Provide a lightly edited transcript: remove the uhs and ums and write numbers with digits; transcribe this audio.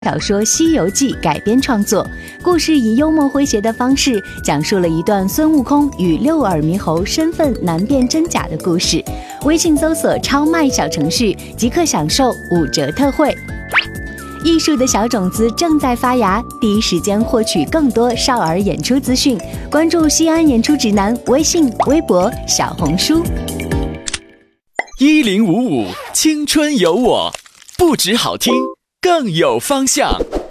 小说《西游记》改编创作，故事以幽默诙谐的方式讲述了一段孙悟空与六耳猕猴身份难辨真假的故事。微信搜索超卖小程序即可享受5折特惠。艺术的小种子正在发芽，第一时间获取更多少儿演出资讯，关注西安演出指南微信、微博、小红书。 1055青春有我，不止好听，更有方向。